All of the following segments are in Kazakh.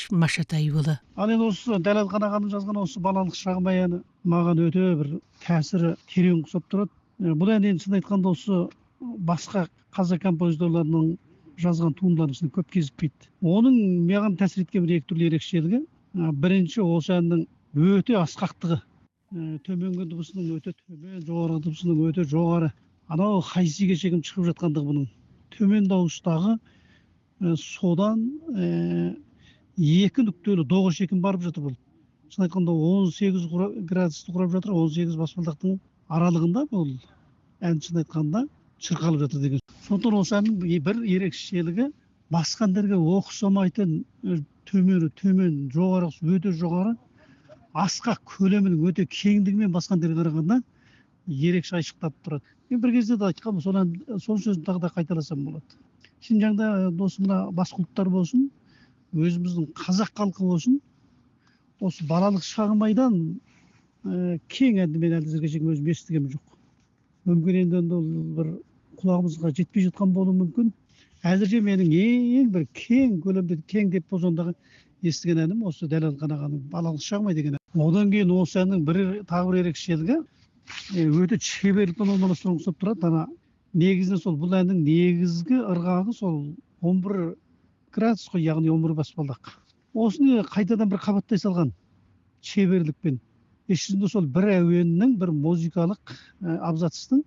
Машатайұлы. Ал енді осы Дәлелқан ағаның жазған осы балалық шағым аяны маған өте бір тәсірі терең ұқсап тұрады. Бұл ән енді шын айтқанда осы басқа қазақ композиторларының жазған туындыларының көп кезікпейді. Оның маған тәсір еткен бір екі түрлі ерекшелігі, бірінші осы әннің өте асқақтығы, төменгі дыбысының өте төмен, жоғарғы дыбысының өте жоғары, анау хайсиге шейін шығып жатқандығы бұның. Төмен дауыстағы содан екі нүктелі доға шекін барып жатыр бұл. Шын айтқанда 18 градусты құрап жатыр, 18 баспалдақтың аралығында бұл ән шын айтқанда шырқалып жатыр деген. Сондықтан осы әннің бір ерекшелігі басқа әндерге ұқсамайтын төмен, жоғары, өте жоғары, асқақ көлемінің өте кеңдігімен басқа әндерге қарағанда ерекше айшықтап тұрады. Мен бір кезде де айтқанмын, сол сөзді тағы да қайталасам болады. Шинжаңда досымда басқа ұлттар болсын, өзіміздің қазақ халқы болсын, осы балалық шағым айдан кең әнді мен әлі әзірге өзім естігенім жоқ. Мүмкін енді ол бір құлағымызға жетпей жатқан болуы мүмкін. Әзірше менің ең бір кең көлемде, кең деп болғандағы естіген әнім осы Дәлелқан ағаның балалық шағым ай деген ән. Одан кейін осы әннің тағы бір ерекшелігі өте шеберлікпен орналастыруға ұқсап тұрады. Негізінен сол бұл әннің негізгі ырғағы сол 11 градус қой, яғни 11 баспалдақ. Осыны қайтадан бір қабаттай салған шеберлікпен. Ішінде сол бір әуеннің, бір музыкалық абзацтың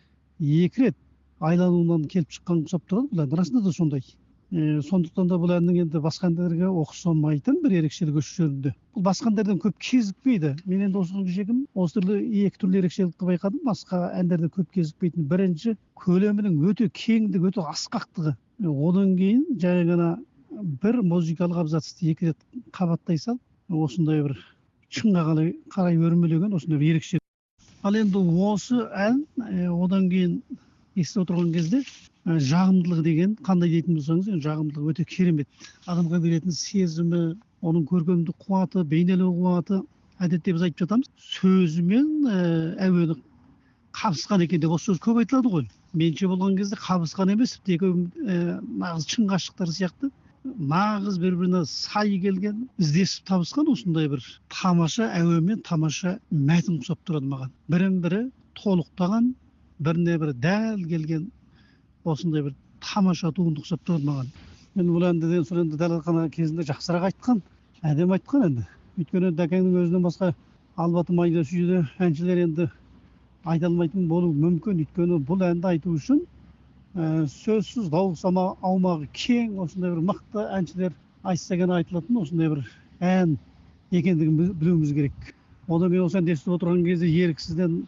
екі рет айлануынан келіп шыққан ұқсап тұрады. Бұл ән расында да сондай. Сондықтан да бұл әннің енді басқа әндерге ұқсамайтын бір ерекшелігі осы жөнінде. Бұл басқа әндерден көп кезікпейді. Мен енді осы екі түрлі ерекшелікті байқадым. Басқа әндерде көп кезікпейтін. Бірінші, көлемінің өте кеңдігі, өте асқақтығы. Одан кейін жай ғана бір музыкалық абзацты екі рет қабаттай салып, осындай бір шыңға қарай өрмелеген осындай бір ерекшелік. Ал енді осы ән одан кейін естіп отырған кезде жағымдылығы деген қандай дейтін болсаңыз, жағымдылығы өте керемет. Адамға беретін сезімі, оның көркемдік қуаты, бейнелеу қуаты, әдетте біз айтып жатамыз, сөзімен әуені қабысқан екен деп. Осы сөз көп айтылады ғой. Менше болған кезде қабысқан емес, нағыз шын ғашықтар сияқты, нағыз бір-біріне сай келген, іздесіп табысқан осындай бір тамаша әуенмен тамаша мәтін ұқсап тұрады маған. Бірін-бірі толықтаған, біріне бірі дәл келген осындай бір тамаша туынды ұқсап тұрады маған. Мен бұл әнді Дәлелқан кезінде жақсырақ айтқан, әдемі айтқан енді. Өйткені Дәкеңнің өзінен басқа албаты майда сүйді әншілер енді айта алмайтын болуы мүмкін. Өйткені бұл әнді айту үшін сөзсіз дауыс аумағы кең, осындай бір мықты әншілер айтса ғана айтылатын осындай бір ән екендігін білуіміз керек. Одан мен осы әнді естіп отырған кезде еріксізден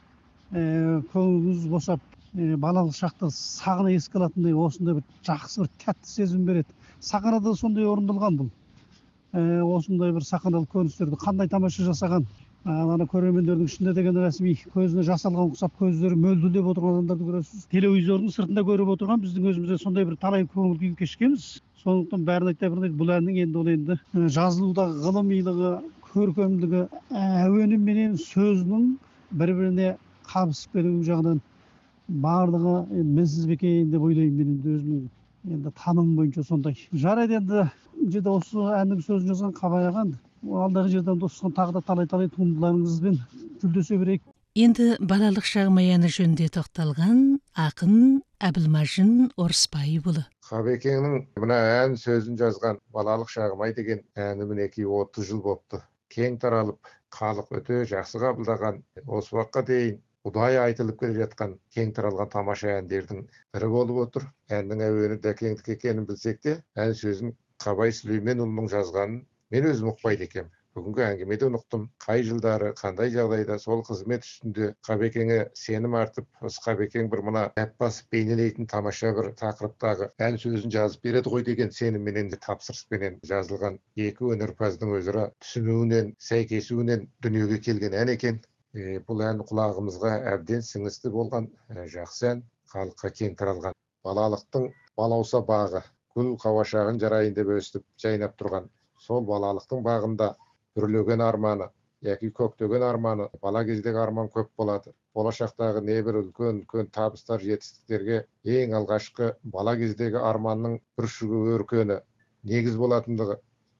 көңіліңіз босап, балалық шақты сағына еске алатындай осындай бір жақсы бір тәтті сезім береді. Сахарада сондай орындалған бұл. Осындай бір сахаралық көріністерді қандай тамаша жасаған. Ана көрермендердің ішінде деген рәсми көзіне жас алған ұқсап, көздері мөлділдеп отырған адамдарды көресіз. Телевизордың сыртында көріп отырған біздің өзімізде сондай бір талай көңіл күй кешкенбіз. Сондықтан бәрін айта бермейді. Бұл әннің енді жазылудағы ғылымилығы, көркемдігі, әуені менен сөзінің бір-біріне қабысып келу жағынан барлығы мінсіз бекен деп ойлаймын. Мен енді өзімнің енді таным бойынша сондай. Жарайды, енді осы әннің сөзін жазған Қабай ағам, алдағы жерден достыққан тағы да талай туындыларыңызбен жүлдесе берейік. Енді балалық шағым аяны жөнінде тоқталған ақын Әбілмажын Орысбайұлы. Қабекеңнің мына ән сөзін жазған балалық шағым ай деген әні мінекей 30 жыл болыпты. Кең таралып, халық өте жақсы қабылдаған, осы уақытқа дейін ұдайы айтылып келе жатқан кең таралған тамаша әндердің бірі болып отыр. Әннің әуені Дәкеңдікі екенін білсек те, ән сөзін Қабай Сүлейменұлының жазғанын мен өзім ұқпайды екенмін. Бүгінгі әңгімеде ұқтым. Қай жылдары, қандай жағдайда сол қызмет үстінде Қабекеңе сенім артып, осы Қабекең бір мына дәп басып бейнелейтін тамаша бір тақырыптағы ән сөзін жазып береді ғой деген сенімменен де тапсырыспенен жазылған екі өнерпаздың өзара түсінуінен, сәйкесуінен дүниеге келген ән екен. Бұл ән құлағымызға әбден сіңісті болған жақсы ән, халыққа кең таралған. Балалықтың балауса бағы, гүл қауашағын жарайын деп өстіп жайнап тұрған сол балалықтың бағында үрлеген арманы, яки көктеген арманы, бала кездегі арман көп болады. Болашақтағы небір үлкен табыстар, жетістіктерге ең алғашқы бала кездегі арманның бүршігі өркені негіз болатындығы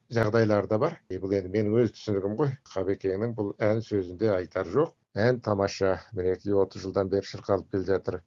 жагдайлар да бар. Бул эми менин өз түшүнүгүм ғой. Кабекеңнин бул ән сөзүндө айтар жок. Ән тамаша, минеки 30 жылдан бeri шыркалып келе жатыр.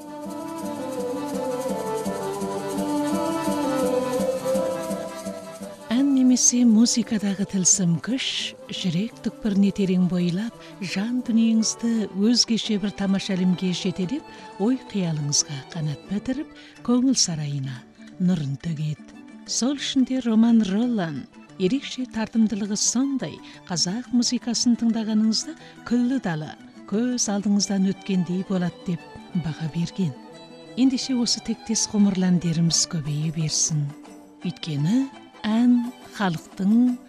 Ән немесе музыкадагы тылсым күч жүрек түкпүрүнө терең бойлап, жан дүниеңизди өзгеше бир тамаша илимге жетелеп, ой кыялыңызга канат бітіріп, көңіл сарайына нурун төгөт. Сол үчүндө Роман Роллан ерекше тартымдылыгы сондай казак музыкасын тыңдаганыңызда күллү дала көз алдыңыздан өткендей болот деп бага берген. Ендеше осы тектес гомурландерimiz көбейе берсин. Үйткені ән халықтың